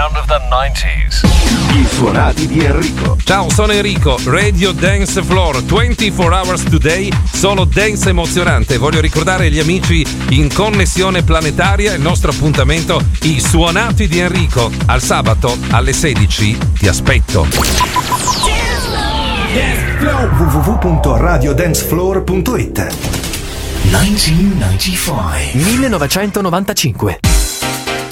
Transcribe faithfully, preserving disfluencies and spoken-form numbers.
sound of the nineties. I suonati di Enrico. Ciao, sono Enrico, Radio Dance Floor, ventiquattro hours today, solo dance emozionante. Voglio ricordare agli amici in connessione planetaria il nostro appuntamento, i suonati di Enrico. Al sabato alle sedici ti aspetto. w w w punto radio dance floor punto it. millenovecentonovantacinque